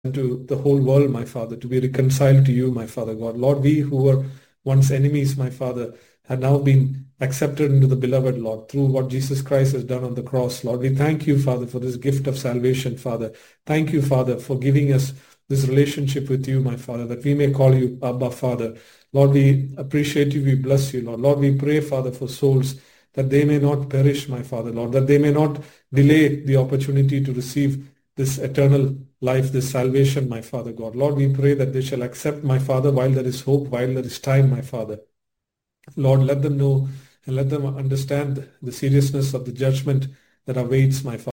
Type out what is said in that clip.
to the whole world, my Father, to be reconciled to you, my Father God. Lord, we who were once enemies, my Father, have now been accepted into the beloved, Lord, through what Jesus Christ has done on the cross. Lord, we thank you, Father, for this gift of salvation, Father. Thank you, Father, for giving us this relationship with you, my Father, that we may call you Abba, Father. Lord, we appreciate you. We bless you, Lord. Lord, we pray, Father, for souls that they may not perish, my Father, Lord, that they may not delay the opportunity to receive this eternal life, this salvation, my Father God. Lord, we pray that they shall accept, my Father, while there is hope, while there is time, my Father. Lord, let them know and let them understand the seriousness of the judgment that awaits, my Father.